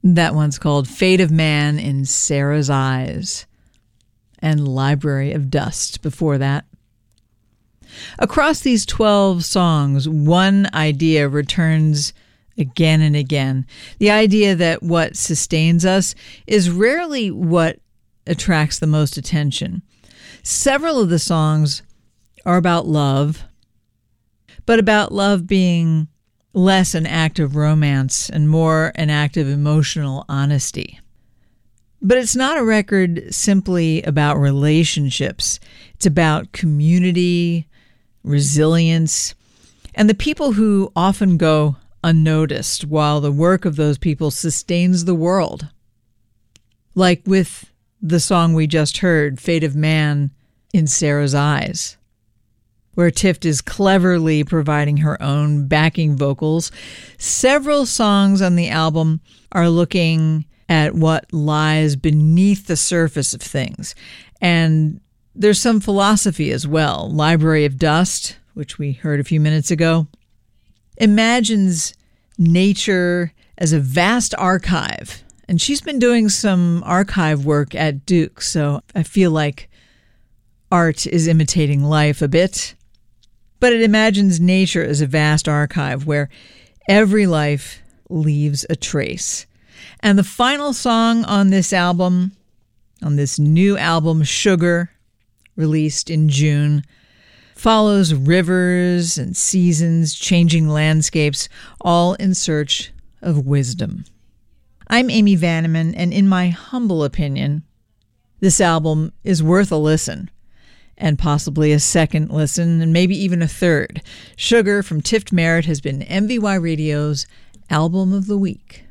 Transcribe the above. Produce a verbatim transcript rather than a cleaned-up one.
That one's called Fate of Man in Sarah's Eyes, and Library of Dust before that. Across these twelve songs, one idea returns again and again. The idea that what sustains us is rarely what attracts the most attention. Several of the songs are about love, but about love being less an act of romance and more an act of emotional honesty. But it's not a record simply about relationships. It's about community, resilience, and the people who often go unnoticed while the work of those people sustains the world. Like with the song we just heard, Fate of Man in Sarah's Eyes, where Tift is cleverly providing her own backing vocals. Several songs on the album are looking at what lies beneath the surface of things. And there's some philosophy as well. Library of Dust, which we heard a few minutes ago, imagines nature as a vast archive. And she's been doing some archive work at Duke, so I feel like art is imitating life a bit. But it imagines nature as a vast archive where every life leaves a trace. And the final song on this album, on this new album, Sugar, released in June, follows rivers and seasons, changing landscapes, all in search of wisdom. I'm Amy Vanneman, and in my humble opinion, this album is worth a listen. And possibly a second listen, and maybe even a third. Sugar from Tift Merritt has been M V Y Radio's Album of the Week.